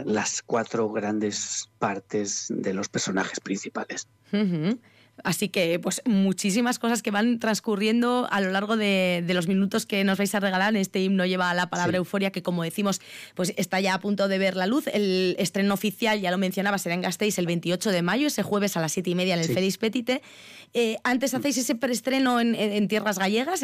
las 4 grandes partes de los personajes principales. Uh-huh. Así que, pues, muchísimas cosas que van transcurriendo a lo largo de los minutos que nos vais a regalar. Este himno lleva la palabra euforia, que, como decimos, pues está ya a punto de ver la luz. El estreno oficial, ya lo mencionaba, será en Gasteiz el 28 de mayo, ese jueves a las 7:30 en el Félix Petite. Antes hacéis ese preestreno en tierras gallegas,